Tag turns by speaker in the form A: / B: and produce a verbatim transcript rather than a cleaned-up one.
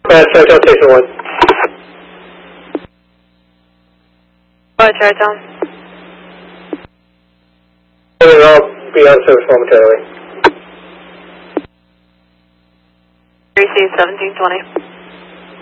A: Class Chartown Station one.
B: Go ahead, Chartown.
A: I'll be on service momentarily.
B: Receive seventeen twenty.